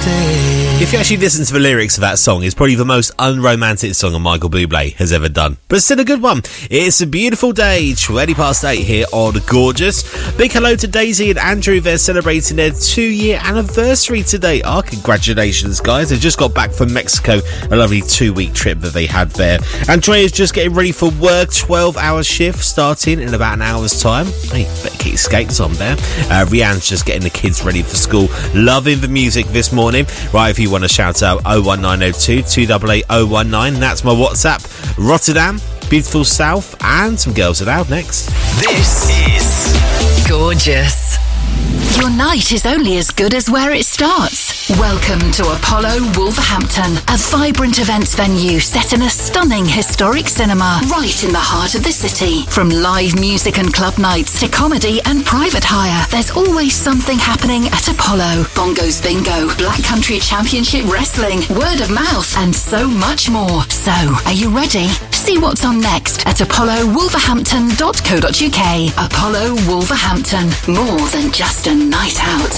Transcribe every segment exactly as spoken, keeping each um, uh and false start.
If you actually listen to the lyrics of that song, it's probably the most unromantic song Michael Bublé has ever done. But still a good one. It's a beautiful day, twenty past eight here on Gorgeous. Big hello to Daisy and Andrew. They're celebrating their two-year anniversary today. Oh, congratulations, guys. They've just got back from Mexico, a lovely two-week trip that they had there. Andrea's just getting ready for work, twelve-hour shift starting in about an hour's time. Hey, better keep your skates on there. Uh, Rianne's just getting the kids ready for school. Loving the music this morning. Right, if you want to shout out oh one nine oh two, two eight eight oh one nine, that's my WhatsApp. Rotterdam, beautiful South, and some girls are out next. This is Gorgeous. Your night is only as good as where it starts. Welcome to Apollo Wolverhampton, a vibrant events venue set in a stunning historic cinema right in the heart of the city. From live music and club nights to comedy and private hire, there's always something happening at Apollo. Bongos Bingo, Black Country Championship Wrestling, word of mouth, and so much more. So, are you ready? See what's on next at apollo wolverhampton dot co dot uk. Apollo Wolverhampton, more than just a night out.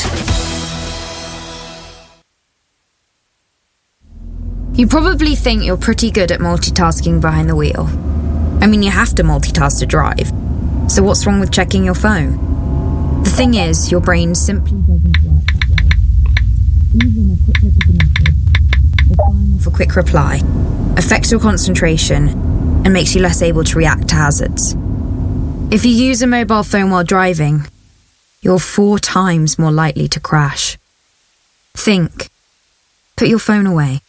You probably think you're pretty good at multitasking behind the wheel. I mean, you have to multitask to drive. So what's wrong with checking your phone? The thing is, your brain simply doesn't work that way. Even a quick look at the message, or firing off a quick reply, affects your concentration and makes you less able to react to hazards. If you use a mobile phone while driving, you're four times more likely to crash. Think. Put your phone away.